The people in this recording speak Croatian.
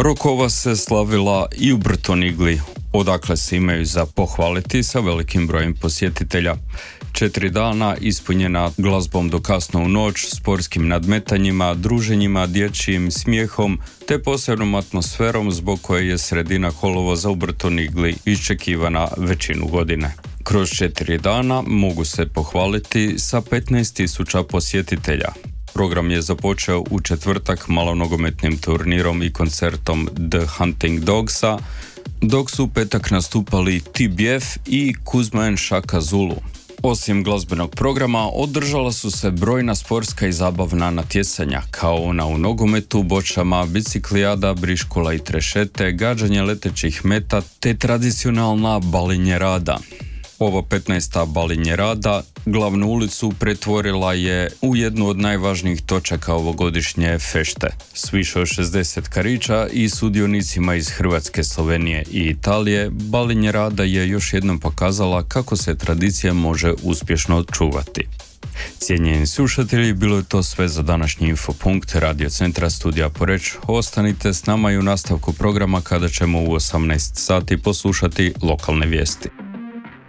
Rokova se slavila i u Brtonigli, odakle se imaju za pohvaliti sa velikim brojem posjetitelja. 4 dana ispunjena glazbom do kasno u noć, sportskim nadmetanjima, druženjima, dječjim smijehom te posebnom atmosferom zbog koje je sredina kolovoza u Brtonigli iščekivana većinu godine. Kroz 4 dana mogu se pohvaliti sa 15.000 posjetitelja. Program je započeo u četvrtak malonogometnim turnirom i koncertom The Hunting Dogsa, dok su u petak nastupali TBF i Kuzma & Shaka Zulu. Osim glazbenog programa, održala su se brojna sportska i zabavna natjecanja, kao ona u nogometu, bočama, biciklijada, briškola i trešete, gađanje letećih meta te tradicionalna balinjerada. Ova 15. balinjerada glavnu ulicu pretvorila je u jednu od najvažnijih točaka ovogodišnje fešte. S više od 60 karića i sudionicima iz Hrvatske, Slovenije i Italije, balinjerada je još jednom pokazala kako se tradicija može uspješno čuvati. Cijenjeni slušatelji, bilo je to sve za današnji Infopunkt Radio Centra Studija Poreč. Ostanite s nama i u nastavku programa kada ćemo u 18 sati poslušati lokalne vijesti.